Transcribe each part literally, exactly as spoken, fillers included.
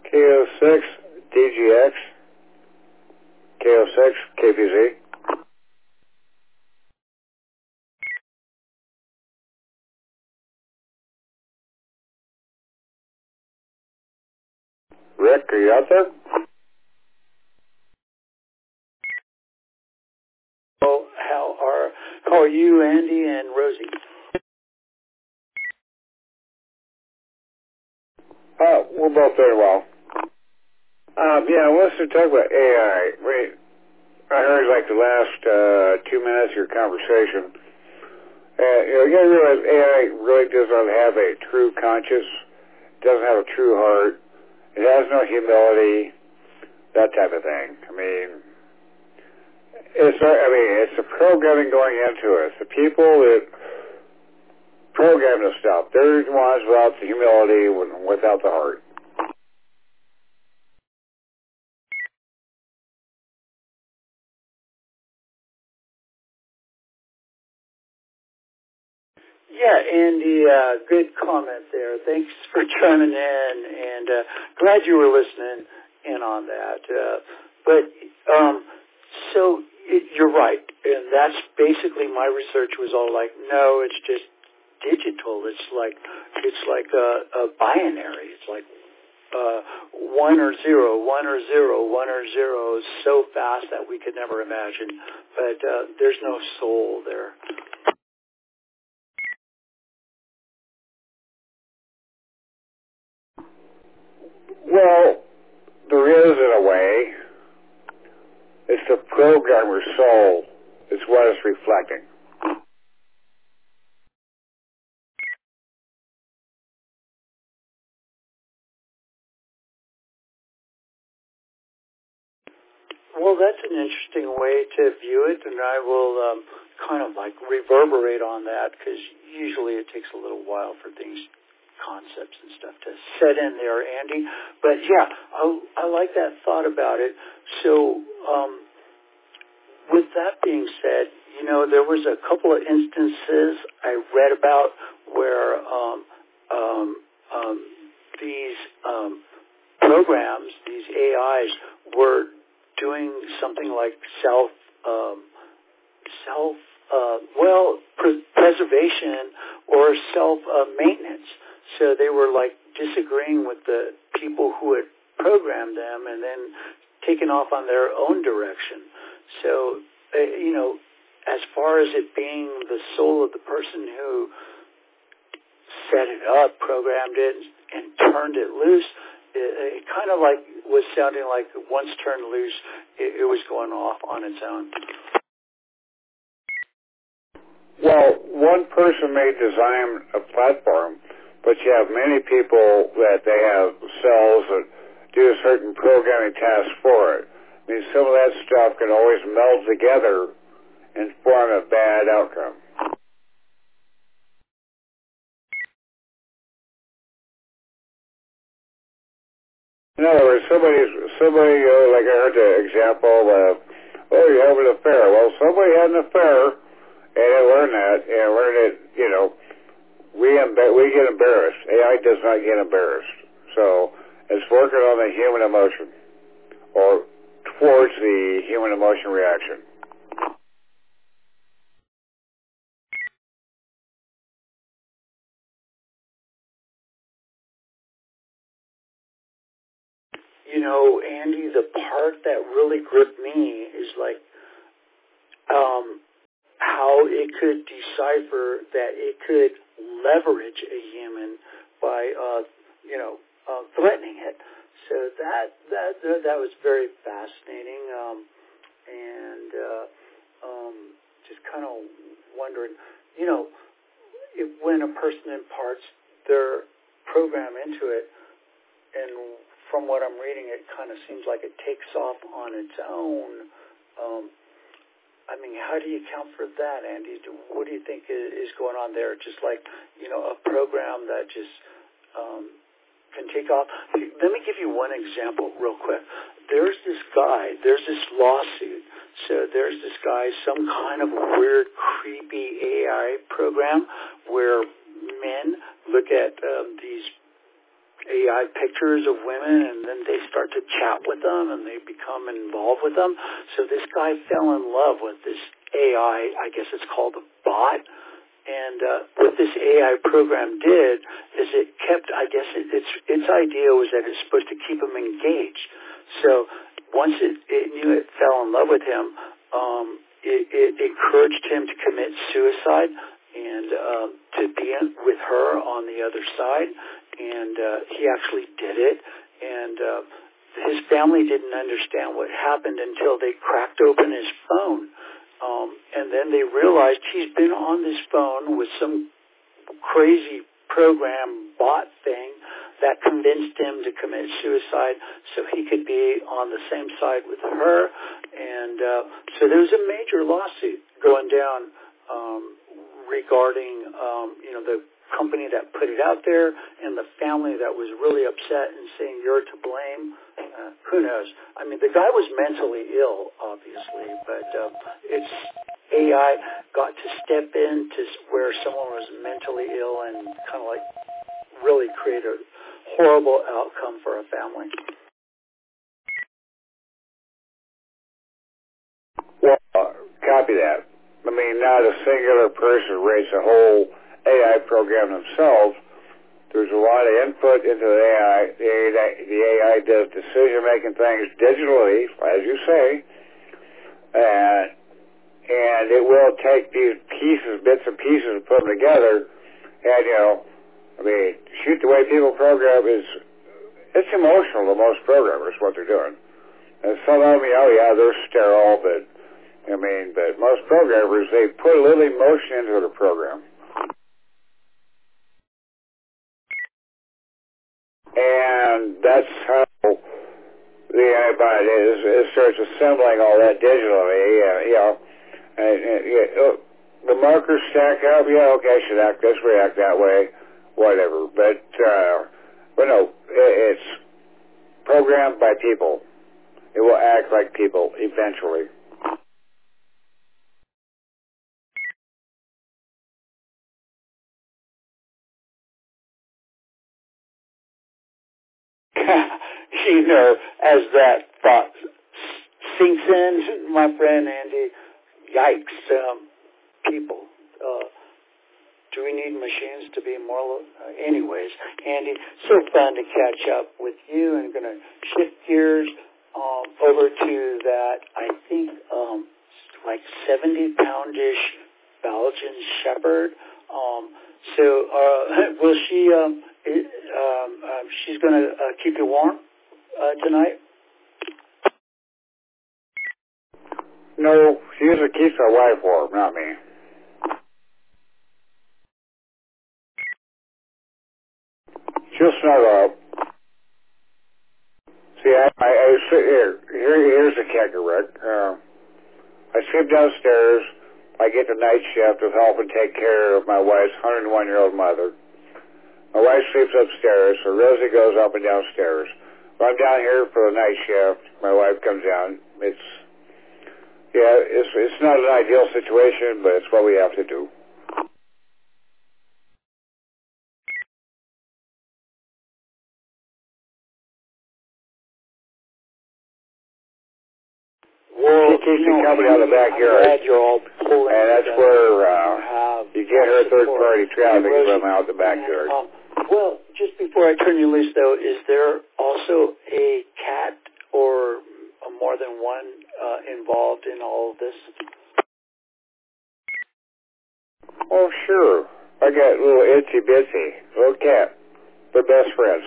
K O six D G X, K O six K P Z. Rick, are you out there? Oh, how are how are you, Andy and Rosie? Uh, we're both very well. Um, yeah, I want to talk about A I. Wait, I heard like the last uh, two minutes of your conversation. Uh, you know, you gotta realize A I really does not have a true conscience, doesn't have a true heart, it has no humility, that type of thing. I mean, it's I mean, it's the programming going into it. The people that program the stuff, they're the ones without the humility, without the heart. Yeah, Andy, uh, good comment there. Thanks for chiming in, and uh, glad you were listening in on that. Uh, but um, so it, you're right, and that's basically my research was all like, no, it's just digital. It's like it's like a, a binary. It's like uh, one or zero, one or zero, one or zero, so fast that we could never imagine. But uh, there's no soul there. Well, there is in a way. It's the programmer's soul. It's what it's reflecting. Well, that's an interesting way to view it, and I will um, kind of like reverberate on that because usually it takes a little while for things, concepts and stuff to set in there, Andy. But yeah, I, I like that thought about it. So um, with that being said, you know, there was a couple of instances I read about where um, um, um, these um, programs, these A Is, were doing something like self, um, self, uh, well, pre- preservation or self uh, maintenance. So they were like disagreeing with the people who had programmed them, and then taking off on their own direction. So, uh, you know, as far as it being the soul of the person who set it up, programmed it, and turned it loose, it, it kind of like was sounding like once turned loose, it, it was going off on its own. Well, one person may design a platform, but you have many people that they have cells that do a certain programming task for it. I mean, some of that stuff can always meld together and form a bad outcome. In other words, somebody, somebody, uh, like I heard the example of, oh, you have an affair. Well, somebody had an affair, and they learned that, and learned it, you know, we emba- we get embarrassed. A I does not get embarrassed. So it's working on the human emotion, or towards the human emotion reaction. You know, Andy, the part that really gripped me is like um, how it could decipher that it could leverage a human by, uh, you know, uh, threatening it. So that that that was very fascinating, um, and uh, um, just kind of wondering, you know, if, when a person imparts their program into it, and from what I'm reading, it kind of seems like it takes off on its own. Um, I mean, how do you account for that, Andy? What do you think is going on there? Just like, you know, a program that just um, can take off. Let me give you one example real quick. There's this guy, there's this lawsuit. So there's this guy, some kind of weird, creepy A I program where men look at um, these A I pictures of women, and then they start to chat with them, and they become involved with them. So this guy fell in love with this A I, I guess it's called a bot. And uh, what this A I program did is it kept, I guess it, its its idea was that it's supposed to keep him engaged. So once it, it knew it fell in love with him, um, it, it encouraged him to commit suicide and uh, to be in, with her on the other side. And uh, he actually did it. And uh, his family didn't understand what happened until they cracked open his phone. Um, and then they realized he's been on this phone with some crazy program bot thing that convinced him to commit suicide so he could be on the same side with her. And uh, so there was a major lawsuit going down um, regarding, um, you know, the company that put it out there and the family that was really upset and saying, you're to blame. Uh, who knows? I mean, the guy was mentally ill, obviously, but uh, it's A I got to step in to where someone was mentally ill and kind of like really create a horrible outcome for a family. Well, uh, copy that. I mean, not a singular person rates a whole A I program themselves. There's a lot of input into the A I. The A I, the A I does decision-making things digitally, as you say, and and it will take these pieces, bits and pieces, and put them together. And you know, I mean, shoot, the way people program is it's emotional to most programmers what they're doing. And some of them, you know, yeah, they're sterile, but I mean, but most programmers, they put a little emotion into the program. And that's how the iBot is. It starts assembling all that digitally, uh, you know. And, and, yeah, the markers stack up, yeah, okay, I should act this way, act that way, whatever. But, uh, but no, it, it's programmed by people. It will act like people eventually. You know, as that thought sinks in, my friend Andy, yikes, um, people. Uh, do we need machines to be more? Uh, anyways, Andy, so fun to catch up with you, and going to shift gears um, over to that, I think, um, like seventy poundish Belgian Shepherd. Um, so uh, will she, um, it, um, uh, she's going to uh, keep you warm uh, tonight? No, she usually keeps my wife warm, not me. She'll snuggle up. See, I, I, I sit here. Here, here's the kicker, Rick. Uh, I sleep downstairs. I get the night shift of helping take care of my wife's one hundred one year old mother. My wife sleeps upstairs, so Rosie goes up and downstairs. When I'm down here for the night shift, my wife comes down. It's, yeah, it's it's not an ideal situation, but it's what we have to do. Well, she keeps you me know, company out of the backyard. I'm glad you're all pulling and that's together. where uh, You, you get her third-party traffic Rosie, from out the backyard. Um, well, just before I turn you loose, though, is there also a cat or a more than one uh, involved in all of this? Oh, sure. I got little Itsy Bitsy, little cat. They're best friends.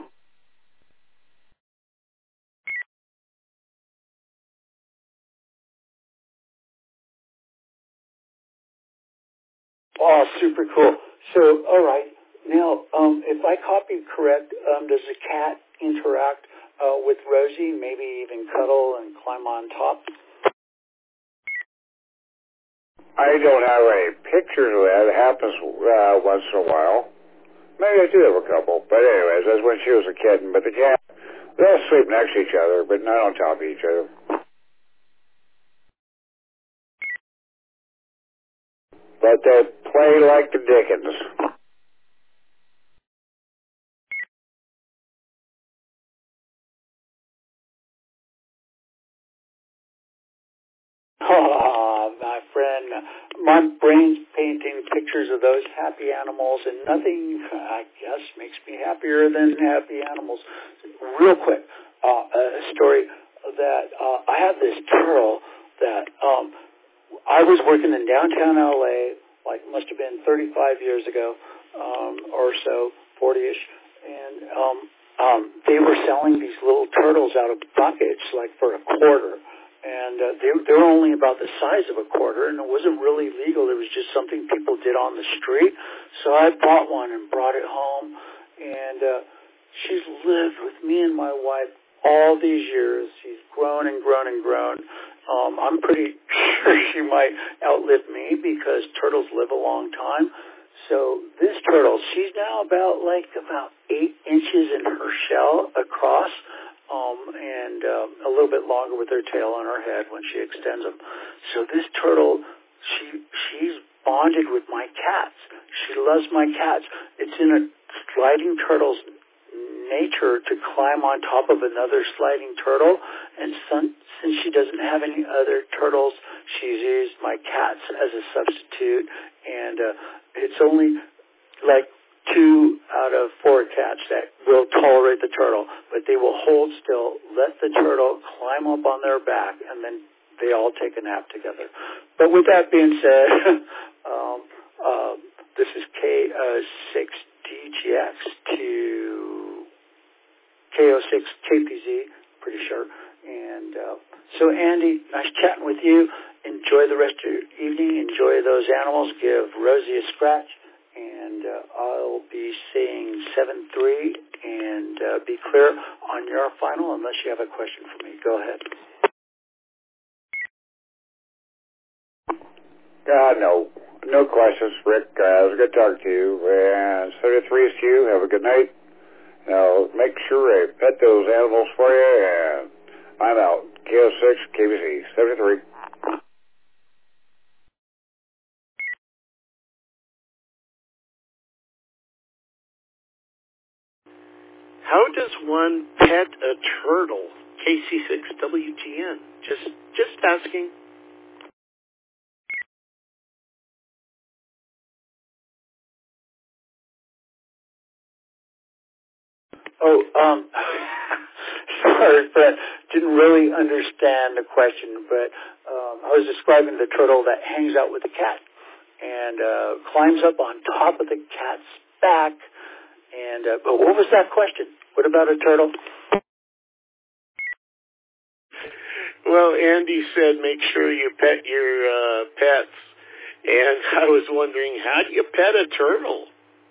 Oh, super cool. So, all right. Now, um, if I copied correct, um, does the cat interact uh, with Rosie, maybe even cuddle and climb on top? I don't have any pictures of that. It happens uh, once in a while. Maybe I do have a couple. But anyways, that's when she was a kitten. But the cat, they'll sleep next to each other, but not on top of each other. But they play like the dickens. Oh, my friend, my brain's painting pictures of those happy animals, and nothing, I guess, makes me happier than happy animals. Real quick, uh, a story that uh, I have this turtle that um, I was working in downtown L A, like must have been thirty-five years ago um, or so, forty-ish, and um, um, they were selling these little turtles out of buckets, like for a quarter. And uh, they, they were only about the size of a quarter, and it wasn't really legal. It was just something people did on the street. So I bought one and brought it home, and uh, she's lived with me and my wife all these years. She's grown and grown and grown. Um, I'm pretty sure she might outlive me because turtles live a long time. So this turtle, she's now about like about eight inches in her shell across. Um, and um, a little bit longer with her tail on her head when she extends them. So this turtle, she she's bonded with my cats. She loves my cats. It's in a sliding turtle's nature to climb on top of another sliding turtle. And some, since she doesn't have any other turtles, she's used my cats as a substitute. And uh, it's only like two out of four cats that will tolerate the turtle, but they will hold still, let the turtle climb up on their back, and then they all take a nap together. But with that being said, um, uh, this is K O six D G X to K O six K P Z, pretty sure. And uh, so, Andy, nice chatting with you. Enjoy the rest of your evening. Enjoy those animals. Give Rosie a scratch. And uh, I'll be saying seven three, and uh, be clear on your final unless you have a question for me. Go ahead. Uh, no. No questions, Rick. Uh, it was good talking to you. And seven three is to you. Have a good night. Now, make sure I pet those animals for you, and I'm out. K O six K B C, seven three. How does one pet a turtle? K C six W T N. Just, just asking. Oh, um, sorry, Fred. Didn't really understand the question, but um, I was describing the turtle that hangs out with the cat and uh, climbs up on top of the cat's back. And uh, but what was that question? What about a turtle? Well, Andy said make sure you pet your uh, pets. And I was wondering, how do you pet a turtle?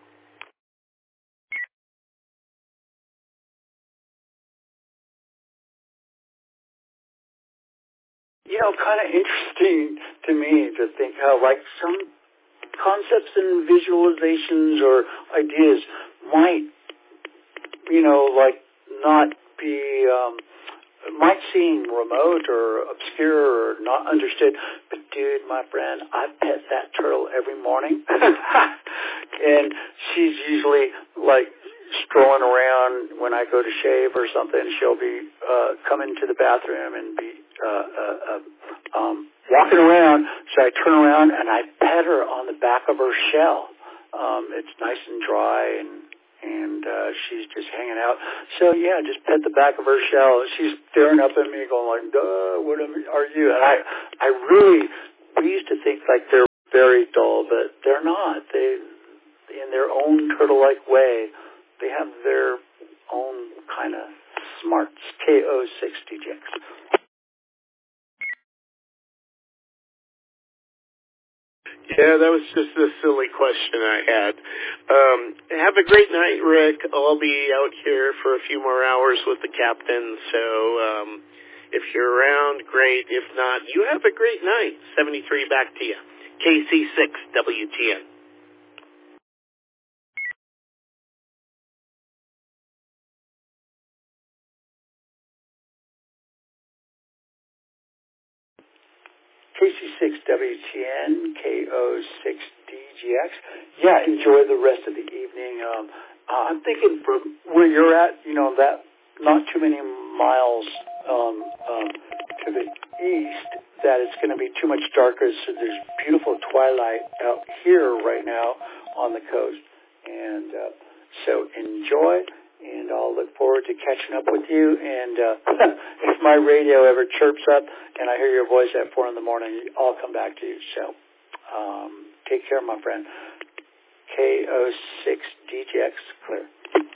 You know, kind of interesting to me to think how, like, some concepts and visualizations or ideas might, you know, like, not be, um, might seem remote or obscure or not understood. But, dude, my friend, I pet that turtle every morning. And she's usually, like, strolling around when I go to shave or something. She'll be uh, coming to the bathroom and be uh, uh, uh, um, walking around. So I turn around and I pet her on the back of her shell. Um, it's nice and dry, and and uh, she's just hanging out. So yeah, just pet the back of her shell. She's staring up at me, going like, "Duh, what are you?" And I, I really, we used to think like they're very dull, but they're not. They, in their own turtle-like way, they have their own kind of smarts. K O six D J X. Yeah, that was just a silly question I had. Um, have a great night, Rick. I'll be out here for a few more hours with the captain, so um, if you're around, great. If not, you have a great night. seventy-three back to you. K C six W T N. K C six W T N, K O six D G X. Yeah, enjoy the rest of the evening. Um, uh, I'm thinking from where you're at, you know, that not too many miles um, um, to the east, that it's going to be too much darker. So there's beautiful twilight out here right now on the coast. And uh, so enjoy, and I'll look forward to catching up with you. And uh, if my radio ever chirps up and I hear your voice at four in the morning, I'll come back to you. So um, take care, my friend. K O six D J X, clear.